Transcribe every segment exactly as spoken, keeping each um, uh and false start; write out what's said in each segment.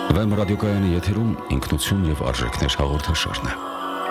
Վեմ ռադիոկայանի եթերում ինքնություն եւ արժեքներ հաղորդաշարն է։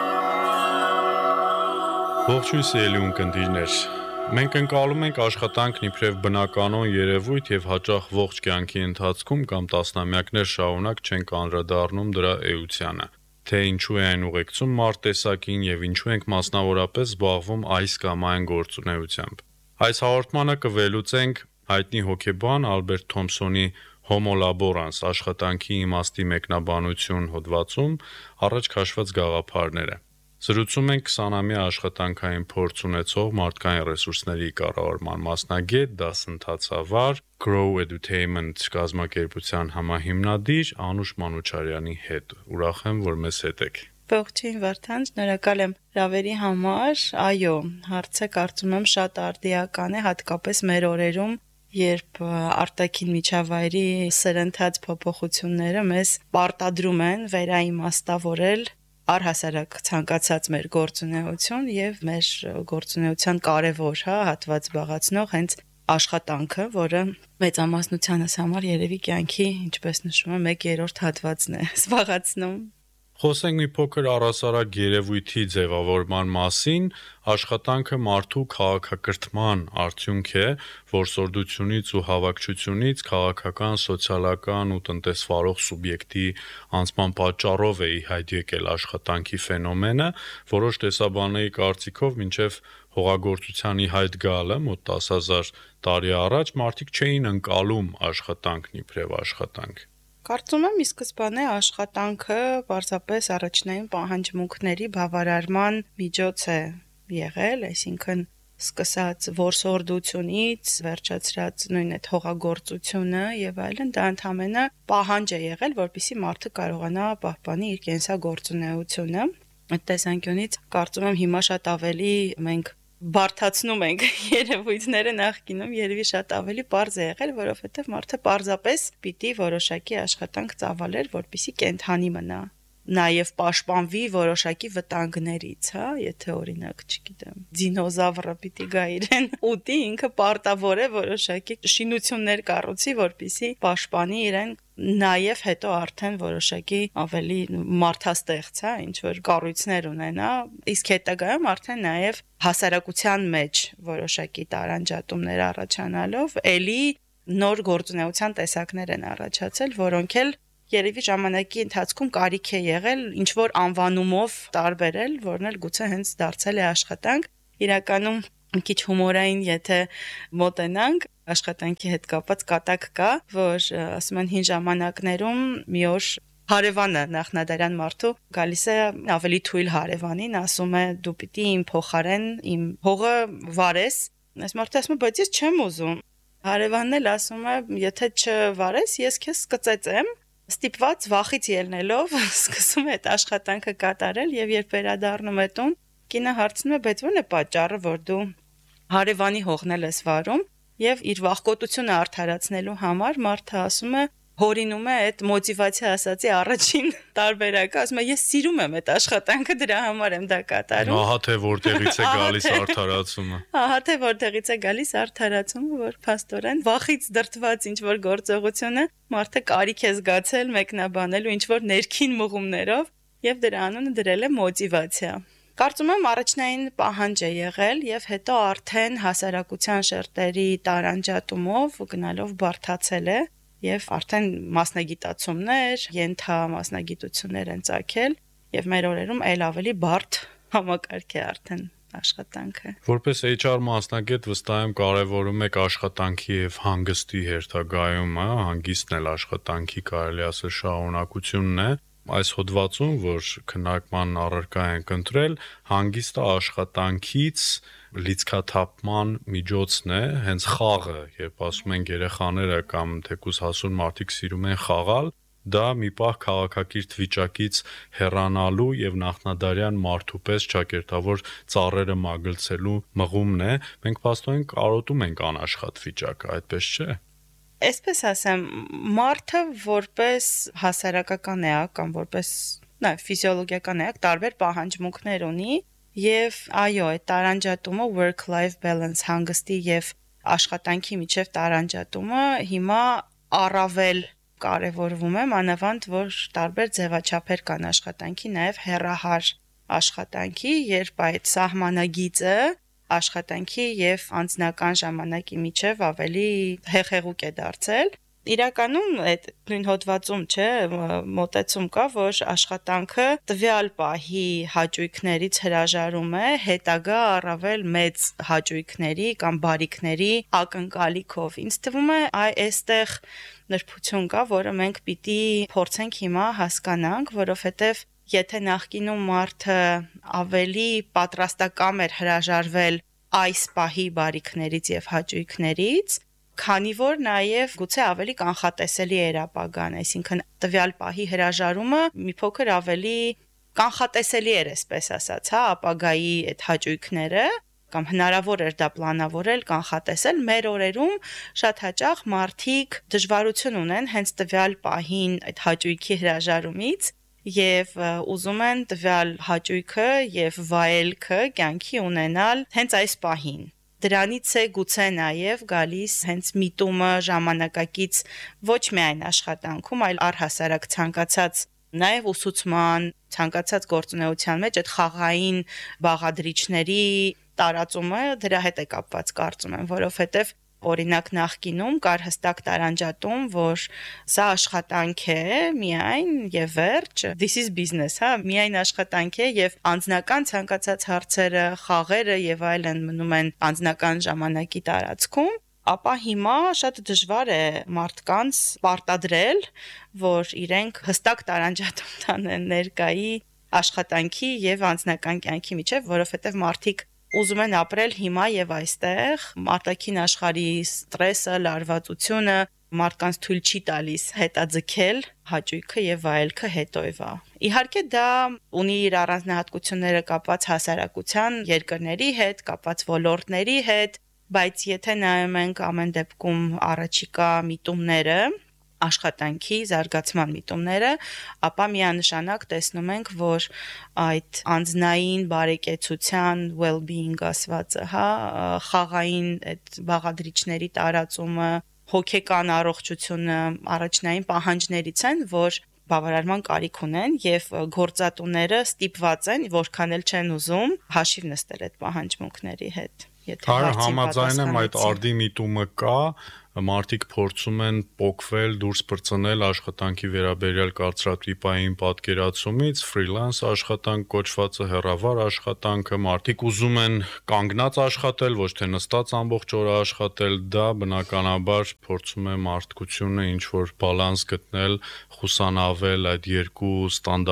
Ողջույն սիրելի ունկնդիրներ։ Մենք ընկալում ենք աշխատանքն իբրև բնականon երևույթ եւ հաճախ ողջ կյանքի ընթացքում կամ տասնամյակներ շարունակ չենք անդրադառնում դրա էությանը։ Թե ինչու է այն ուղեկցում մարտտեսակին եւ ինչու ենք մասնավորապես զբաղվում այս կամ այն գործունեությամբ։ Այս հաղորդմանը կվելուծենք հայտնի հոկեբան Ալբերտ Թոմսոնի Homo laborans աշխատանքի իմաստի մեկնաբանություն հոդվածում առաջ քաշված գաղափարները։ Զրուցում ենք քսանամյա աշխատանքային փորձ ունեցող մարդկային ռեսուրսների կառավարման մասնագետ, դասընթացավար Grow Edutainment կազմակերպության համահիմնադիր Անուշ Մանուչարյանի հետ։ Ուրախ եմ, որ մեզ հետ եք։ Ողջույն Վարդան, շնորհակալ եմ հրավերի համար։ Այո, հարցը կարծում եմ շատ արդիական է, հատկապես մեր օրերում, երբ արտաքին միջավայրի սրընթաց փոփոխությունները մեզ պարտադրում են վերաիմաստավորել առհասարակ ցանկացած մեր գործունեություն եւ մեր գործունեության կարևոր, հա, հատված զբաղացնող հենց աշխատանքը, որը մեծամասնությանս համար երևի կյանքի, ինչպես նշվում է, մեկ երրորդ հատվածն է զբաղացնում։ Խոսենք մի փոքր առասարակ երևույթի ձևավորման մասին, աշխատանքը մարդու քաղաքակրթման արդյունք է, որսորդությունից ու հավաքչությունից քաղաքական, սոցիալական ու տնտեսվարող սուբյեկտի անցման պատճառով է ի հայտ եկել աշխատանքի ֆենոմենը, որոշ տեսաբանների կարծիքով մինչև հողագործության ի հայտ գալը մոտ տասը հազար տարի առաջ մարդիկ չէին ընկալում աշխատանքն իբրև աշխատանք։ Կարծում եմ ի սկզբանե աշխատանքը պարզապես առաջնային պահանջմունքների բավարարման միջոց է եղել, այսինքն սկսած որսորդությունից, վերջացրած նույն այդ հողագործությունը եւ այլն, դա ընդհանրապես պահանջ է եղել, որպեսզի մարդը կարողանա պահպանի իր կենսագործունեությունը։ Այդ տեսանկյունից կարծում եմ հիմա շատ ավելի մենք բարթացնում ենք երևույթները, նախկինում երևի շատ ավելի པարզ է եղել, որովհետև մարդը պարզապես պիտի որոշակի աշխատանք ծավալեր, որպեսզի կենթանի մնա, նաև պաշտպանվի որոշակի վտանգներից, հա, եթե օրինակ, չգիտեմ, դինոզավրը պիտի գա իրեն ուտի, ինքը պարտավոր է որոշակի շինություններ կառուցի, որպեսզի պաշտպանի իրեն, նաև հետո արդեն որոշակի ավելի մարդաստեղծ, հա, ինչ որ կառույցներ ունենա, իսկ հետագայում արդեն նաև հասարակության մեջ որոշակի տարանջատումներ առաջանալով էլի նոր գործունեության տեսակներ են առաջացել, որոնք էլ երևի ժամանակի ընթացքում կարիք է եղել ինչ որ անվանումով տարբերել, որն էլ գուցե հենց դարձել է աշխատանք։ Իրականում մի քիչ հումորային, եթե մոտենանք, աշխատանքի հետ կապված կատակ կա, որ ասում են հին ժամանակներում մի օր հարևանը նախնադարյան մարդու գալիս է ավելի թույլ հարևանին, ասում է դու պիտի իմ փոխարեն իմ հողը վարես։ Այս մարդը ասում է բայց ես չեմ ուզում։ Հարևանն էլ ասում է եթե չվարես, ես քեզ կծեծեմ։ Ստիպված վախից ելնելով սկսում է այդ աշխատանքը կատարել եւ երբ վերադառնում է տուն, կինը հարցնում է բայց ո՞րն է պատճառը, որ դու հարևանի հողն ես վարում եւ իր վախկոտությունը արդարացնելու համար մարդը ասում է հորինում է այդ մոտիվացիա ասացի առաջին տարբերակը, ասում է ես սիրում եմ այդ աշխատանքը, դրա համար եմ դա կատարում։ Ահա թե որտեղից է գալիս արդարացումը։ Ահա թե որտեղից է գալիս արդարացումը, որ փաստորեն վախից դրդված ինչ որ գործողությունը մարդը կարիք է զգացել մեկնաբանելու ինչ որ ներքին մղումներով եւ դրա անունը դրել է մոտիվացիա։ Կարծում եմ առաջնային պահանջ է եղել եւ հետո արդեն հասարակության շերտերի տարանջատումով գնալով բարթացել է եւ արդեն մասնագիտացումներ, ենթամասնագիտություններ են ծագել եւ մեր օրերում այլ ավելի բարդ համակարգ է արդեն աշխատանքը։ Որպես H R մասնագետ վստահ եմ կարևորում եք աշխատանքի եւ հանգստի հերթագայումը, հանգիստն էլ աշխատանքի կարելի ասել շարունակությունն է։ Այս հոդվածում, որ քննարկման առարկա ենք ընտրել, հանգիստը աշխատանքից լիցքաթափման միջոցն է, հենց խաղը, երբ ասում են երեխաները կամ թեկուզ հասուն մարդիկ սիրում են խաղալ, դա մի պահ քաղաքակիրթ վիճակից հեռանալու եւ նախնադարյան մարդու պես ճակերտավոր ծառերը մագլցելու մղումն է։ Մենք փաստորեն կարոտում ենք անաշխատ վիճակը, այդպես չէ՞։ Այսպես ասեմ, մարդը որպես հասարակական էակ կամ որպես նա ֆիզիոլոգիական էակ տարբեր պահանջմունքներ ունի եւ այո, այդ տարանջատումը work-life balance հանգստի եւ աշխատանքի միջև տարանջատումը հիմա առավել կարևորվում է, մանավանդ որ տարբեր ձևաչափեր կան աշխատանքի, նաև հեռահար աշխատանքի, երբ այդ սահմանագիծը աշխատանքի եւ անձնական ժամանակի միջև ավելի հեղեղուկ է դարձել։ Իրականում այդ նույն հոդվածում, չէ, մոտեցում կա, որ աշխատանքը տվյալ պահի հաճույքներից հրաժարում է հետագա առավել մեծ հաճույքների կամ բարիքների ակնկալիքով։ Ինձ թվում է այ այստեղ նրբություն կա, որը մենք պիտի փորձենք հիմա հասկանանք, որովհետև եթե նախկինում մարդը ավելի պատրաստակամ էր հրաժարվել այս պահի բարիքներից եւ հաճույքներից, քանի որ նաև գուցե ավելի կանխատեսելի էր ապագան, այսինքն տվյալ պահի հրաժարումը մի փոքր ավելի կանխատեսելի էր, այսպես ասած, հա, ապագայի այդ հաճույքները կամ հնարավոր էր դա պլանավորել, կանխատեսել։ Մեր օրերում շատ հաճախ մարդիկ դժվարություն ունեն հենց տվյալ պահին այդ հաճույքի հրաժարումից եւ ուզում են տվյալ հաճույքը եւ վայելքը կյանքի ունենալ հենց այս պահին։ Դրանից է գուցե նաև գալիս հենց միտումը ժամանակակից ոչ միայն աշխատանքում, այլ առհասարակ ցանկացած նաև ուսուցման, ցանկացած գործունեության մեջ այդ խաղային բաղադրիչների տարածումը դրա հետ է կապված, կարծում եմ, որովհետև օրինակ նախկինում կար հստակ տարանջատում, որ սա աշխատանք է միայն եւ վերջ, this is business, հա, միայն աշխատանք է եւ անձնական ցանկացած հարցերը, խաղերը եւ այլն մնում են անձնական ժամանակի տարածքում, ապա հիմա շատ դժվար է մարդկանց պարտադրել, որ իրենք հստակ տարանջատում տանեն ներկայի աշխատանքի եւ անձնական կյանքի միջեւ, որովհետեւ մարդիկ ուզում են ապրել հիմա եւ այստեղ, արտաքին աշխարհի ստրեսը, լարվածությունը մարդկանց թույլ չի տալիս հետաձգել հաճույքը եւ վայելքը հետոյվա։ Իհարկե դա ունի իր առանձնահատկությունները կապված հասարակության երկրների հետ, կապված ոլորտների հետ, բայց եթե նայում ենք ամեն դեպքում առաջիկա միտումները, աշխատանքի զարգացման միտումները, ապա միանշանակ տեսնում ենք, որ այդ անձնային բարեկեցության well-being ասվածը, հա, խաղային այդ բաղադրիչների տարածումը, հոգեկան առողջությունը առաջնային պահանջներից են, որ բավարարման կարիք ունեն եւ գործատուները ստիպված են, որքան էլ չեն ուզում, հաշիվ նստել այդ պահանջմունքների հետ։ Այո, համաձայն եմ, այդ արդի միտումը կա, մարդիկ փորձում են պոկվել, դուրս բրծնել աշխատանքի վերաբերյալ կարծրատիպային պատկերացումից, ֆրիլանս աշխատանք կոչվածը, հեռավար աշխատանքը, մարդիկ ուզում են կանգնած աշխատել, ոչ թե նստած ամբողջ օրը աշխատել, դա բնականաբար փորձում է մարդկությունը ինչ որ բալանս գտնել, խուսանավել այդ երկու ստանդարտ